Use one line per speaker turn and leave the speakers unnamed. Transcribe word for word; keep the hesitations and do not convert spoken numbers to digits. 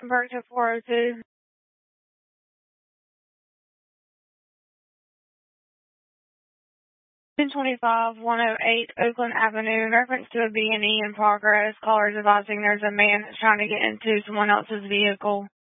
Berkshire four oh two. ten twenty-five, one oh eight Oakland Avenue. In reference to a B and E in progress, callers advising there's a man that's trying to get into someone else's vehicle.